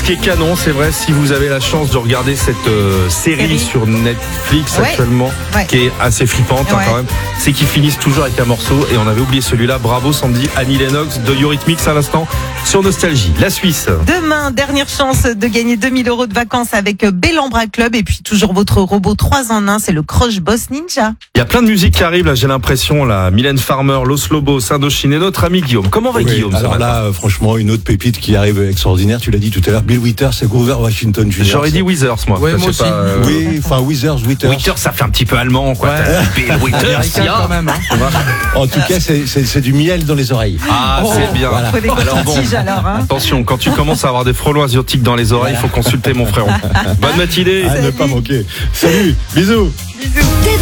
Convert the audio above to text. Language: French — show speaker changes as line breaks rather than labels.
ce qui est canon, c'est vrai, si vous avez la chance de regarder cette série sur Netflix actuellement, qui est assez flippante quand même, c'est qu'ils finissent toujours avec un morceau, et on avait oublié celui-là. Bravo Sandy, Annie Lennox de Eurythmics à l'instant sur Nostalgie. La Suisse.
Demain, dernière chance de gagner 2000 € de vacances avec Bellambra Club, et puis toujours votre robot 3 en 1, c'est le Crush Boss Ninja.
Il y a plein de musique qui arrive là, j'ai l'impression, là. Mylène Farmer, Los Lobos, Indochine et notre ami Guillaume. Comment va Guillaume?
Alors là, franchement, une autre pépite qui arrive extraordinaire. Tu l'as dit tout à l'heure, Bill Withers et Grover Washington Jr.
J'aurais dit Withers, moi.
Ouais, moi aussi.
Oui, enfin Withers.
Withers, ça fait un petit peu allemand, quoi. Bill Withers,
quand même.
En tout cas, c'est du miel dans les oreilles.
Ah, c'est bien.
Voilà.
Faut des cotons-tiges alors.
Attention, quand tu commences à avoir des frelons asiatiques dans les oreilles, il faut consulter mon frérot. Bonne matinée.
À ne pas manquer. Salut, bisous.
Bisous.